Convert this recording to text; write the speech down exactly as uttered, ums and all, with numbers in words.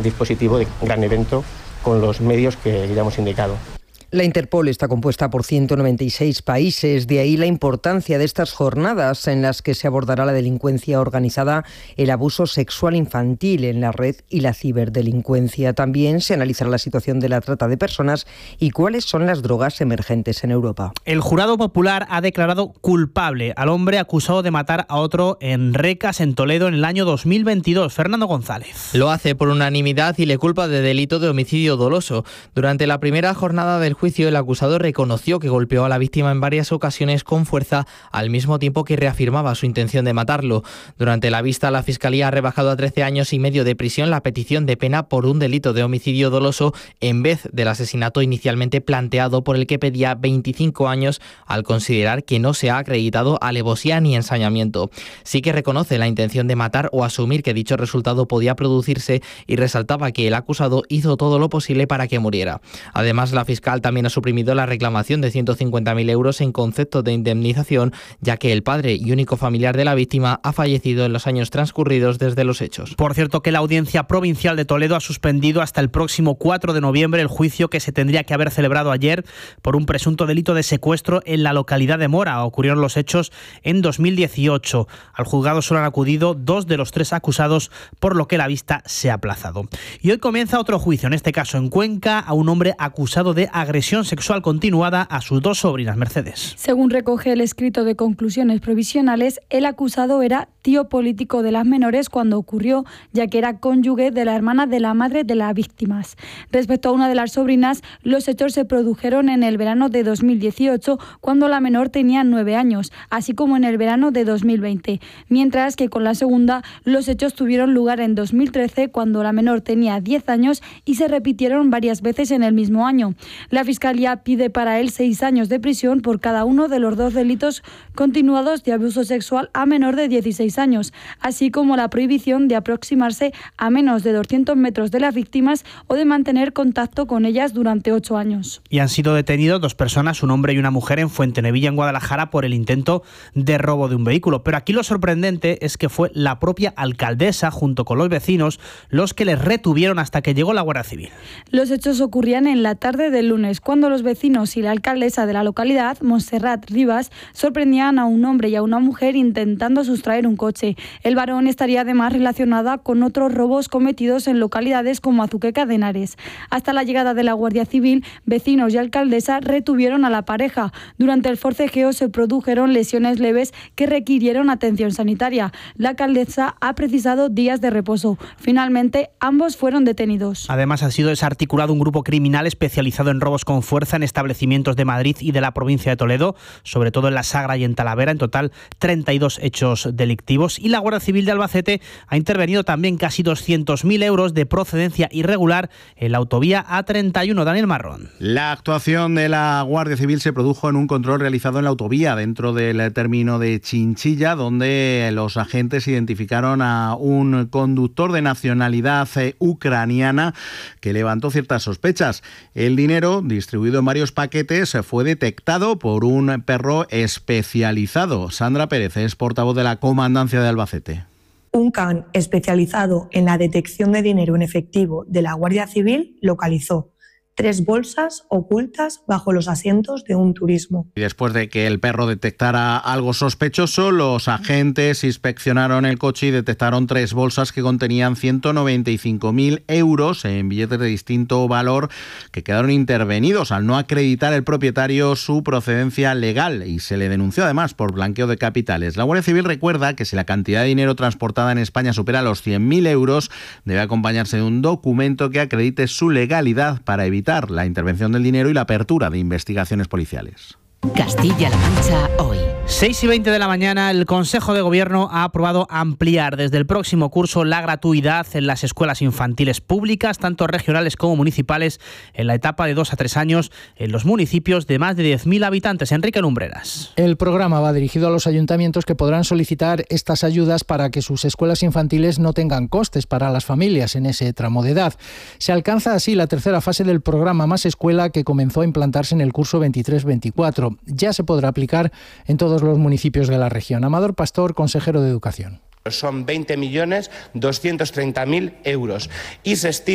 dispositivo de gran evento con los medios que ya hemos indicado. La Interpol está compuesta por ciento noventa y seis países, de ahí la importancia de estas jornadas en las que se abordará la delincuencia organizada, el abuso sexual infantil en la red y la ciberdelincuencia. También se analizará la situación de la trata de personas y cuáles son las drogas emergentes en Europa. El jurado popular ha declarado culpable al hombre acusado de matar a otro en Recas, en Toledo, en el año dos mil veintidós. Fernando González. Lo hace por unanimidad y le culpa de delito de homicidio doloso. Durante la primera jornada del juicio, el acusado reconoció que golpeó a la víctima en varias ocasiones con fuerza, al mismo tiempo que reafirmaba su intención de matarlo. Durante la vista, la Fiscalía ha rebajado a trece años y medio de prisión la petición de pena por un delito de homicidio doloso en vez del asesinato inicialmente planteado, por el que pedía veinticinco años, al considerar que no se ha acreditado alevosía ni ensañamiento. Sí que reconoce la intención de matar o asumir que dicho resultado podía producirse y resaltaba que el acusado hizo todo lo posible para que muriera. Además, la fiscal también ha suprimido la reclamación de ciento cincuenta mil euros en concepto de indemnización, ya que el padre y único familiar de la víctima ha fallecido en los años transcurridos desde los hechos. Por cierto, que la Audiencia Provincial de Toledo ha suspendido hasta el próximo cuatro de noviembre el juicio que se tendría que haber celebrado ayer por un presunto delito de secuestro en la localidad de Mora. Ocurrieron los hechos en dos mil dieciocho. Al juzgado solo han acudido dos de los tres acusados, por lo que la vista se ha aplazado. Y hoy comienza otro juicio, en este caso en Cuenca, a un hombre acusado de agresión sexual continuada a sus dos sobrinas. Mercedes. Según recoge el escrito de conclusiones provisionales, el acusado era tío político de las menores cuando ocurrió, ya que era cónyuge de la hermana de la madre de las víctimas. Respecto a una de las sobrinas, los hechos se produjeron en el verano de dos mil dieciocho, cuando la menor tenía nueve años, así como en el verano de dos mil veinte, mientras que con la segunda los hechos tuvieron lugar en dos mil trece, cuando la menor tenía diez años, y se repitieron varias veces en el mismo año. La Fiscalía pide para él seis años de prisión por cada uno de los dos delitos continuados de abuso sexual a menor de dieciséis años, así como la prohibición de aproximarse a menos de doscientos metros de las víctimas o de mantener contacto con ellas durante ocho años. Y han sido detenidos dos personas, un hombre y una mujer, en Fuentenevilla, en Guadalajara, por el intento de robo de un vehículo. Pero aquí lo sorprendente es que fue la propia alcaldesa, junto con los vecinos, los que les retuvieron hasta que llegó la Guardia Civil. Los hechos ocurrían en la tarde del lunes, cuando los vecinos y la alcaldesa de la localidad, Montserrat Rivas, sorprendían a un hombre y a una mujer intentando sustraer un coche. El varón estaría además relacionada con otros robos cometidos en localidades como Azuqueca de Henares. Hasta la llegada de la Guardia Civil, vecinos y alcaldesa retuvieron a la pareja. Durante el forcejeo se produjeron lesiones leves que requirieron atención sanitaria. La alcaldesa ha precisado días de reposo. Finalmente, ambos fueron detenidos. Además, ha sido desarticulado un grupo criminal especializado en robos con fuerza en establecimientos de Madrid y de la provincia de Toledo, sobre todo en La Sagra y en Talavera. En total, treinta y dos hechos delictivos. Y la Guardia Civil de Albacete ha intervenido también casi doscientos mil euros de procedencia irregular en la autovía A treinta y uno. Daniel Marrón. La actuación de la Guardia Civil se produjo en un control realizado en la autovía dentro del término de Chinchilla, donde los agentes identificaron a un conductor de nacionalidad ucraniana que levantó ciertas sospechas. El dinero, distribuido en varios paquetes, fue detectado por un perro especializado. Sandra Pérez es portavoz de la Comandancia de Albacete. Un can especializado en la detección de dinero en efectivo de la Guardia Civil localizó tres bolsas ocultas bajo los asientos de un turismo. Y después de que el perro detectara algo sospechoso, los agentes inspeccionaron el coche y detectaron tres bolsas que contenían ciento noventa y cinco mil euros en billetes de distinto valor que quedaron intervenidos al no acreditar el propietario su procedencia legal, y se le denunció además por blanqueo de capitales. La Guardia Civil recuerda que si la cantidad de dinero transportada en España supera los cien mil euros, debe acompañarse de un documento que acredite su legalidad para evitar la intervención del dinero y la apertura de investigaciones policiales. Castilla-La Mancha hoy. seis y veinte de la mañana, el Consejo de Gobierno ha aprobado ampliar desde el próximo curso la gratuidad en las escuelas infantiles públicas, tanto regionales como municipales, en la etapa de dos a tres años en los municipios de más de diez mil habitantes. Enrique Lumbreras. El programa va dirigido a los ayuntamientos que podrán solicitar estas ayudas para que sus escuelas infantiles no tengan costes para las familias en ese tramo de edad. Se alcanza así la tercera fase del programa Más Escuela, que comenzó a implantarse en el curso veintitrés veinticuatro. Ya se podrá aplicar en todos los municipios de la región. Amador Pastor, consejero de Educación. Son veinte millones doscientos treinta mil euros y se estima